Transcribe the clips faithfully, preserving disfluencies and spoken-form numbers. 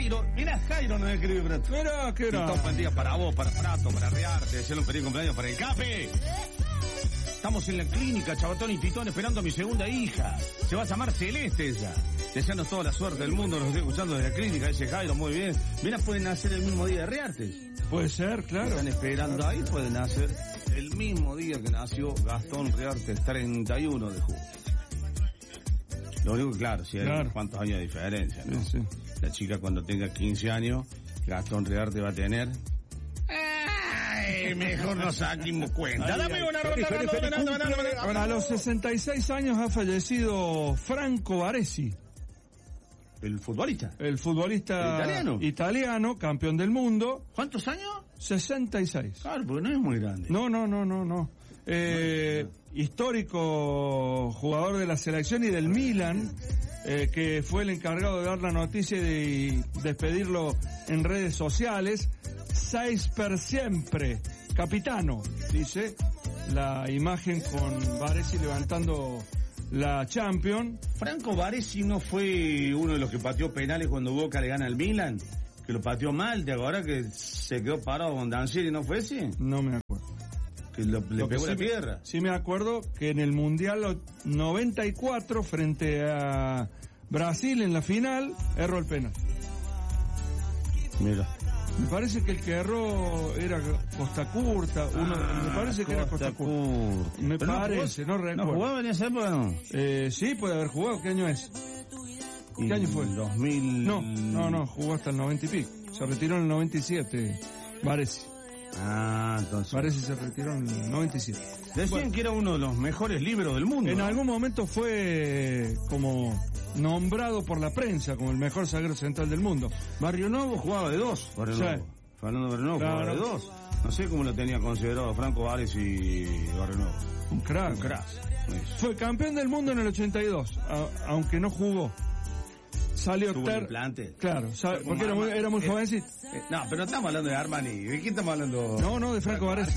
Jairo, mirá, Jairo nos escribe Prato. Mirá, qué era. Un buen día para vos, para Prato, para Rearte, desearle un feliz cumpleaños para el Cape. Estamos en la clínica, Chabatón y Titón, esperando a mi segunda hija. Se va a llamar Celeste ella. Deseanos toda la suerte del mundo, nos estoy escuchando desde la clínica, dice Jairo, muy bien. Mira, pueden nacer el mismo día de Rearte. Puede ser, claro. Están esperando ahí, pueden nacer el mismo día que nació Gastón Rearte, treinta y uno de julio. Lo único que, claro, si hay claro. unos cuantos años de diferencia, ¿no? Sí, sí. La chica cuando tenga quince años, Gastón Rearte va a tener... Ay, mejor no saquemos cuenta. Dame una ronda. A los sesenta y seis años ha fallecido Franco Baresi. ¿El futbolista? El futbolista ¿El italiano? italiano, campeón del mundo. ¿Cuántos años? sesenta y seis. Claro, porque no es muy grande. No, no, no, no, no. Eh, histórico jugador de la selección y del Milan, eh, que fue el encargado de dar la noticia y de despedirlo en redes sociales. Seis per siempre, capitano, dice la imagen con Baresi levantando la Champions. Franco Baresi no fue uno de los que pateó penales cuando Boca le gana al Milan, que lo pateó mal, ¿te acuerdas que se quedó parado con Dancieri, no fue ese? No me acuerdo. Que lo, le Lo pegó que la sí, tierra. Sí me acuerdo que en el Mundial noventa y cuatro frente a Brasil en la final erró el penal. Mira. Me parece que el que erró era Costa Curta, uno, ah, me parece que era Costa Curta. Me Pero parece, no, no recuerdo. recuerdo. ¿No jugaba en esa época no? Eh, sí, puede haber jugado. ¿Qué año es? ¿Qué Y año fue? dos mil... No, no, no, jugó hasta el noventa y pico. Se retiró en el noventa y siete, Baresi. Ah, entonces... Baresi se retiró en el noventa y siete. Decían bueno, que era uno de los mejores libros del mundo. En ¿no? algún momento fue como nombrado por la prensa como el mejor zaguero central del mundo. Barrio Nuevo jugaba de dos, Barrio sí. Nuevo. Fernando Barrio Nuevo claro. jugaba de dos. No sé cómo lo tenía considerado Franco Baresi y Barrio Nuevo. Un crack. Un crack. Fue campeón del mundo en el ochenta y dos, a, aunque no jugó. Salió ter... implante. Claro, sal... porque era muy, era muy eh, jovencito. Eh, no, pero estamos hablando de Armani. ¿De quién estamos hablando? No, no, de Franco Baresi.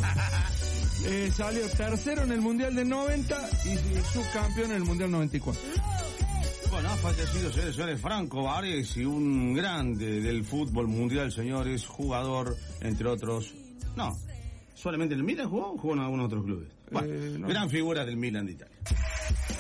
eh, salió tercero en el Mundial del noventa y subcampeón en el Mundial noventa y cuatro. Bueno, ha fallecido, señores, señores, Franco Baresi, un grande del fútbol mundial, señores, jugador, entre otros. No, solamente en el Milan jugó, jugó en algunos otros clubes. Bueno, eh, no. Gran figura del Milan de Italia.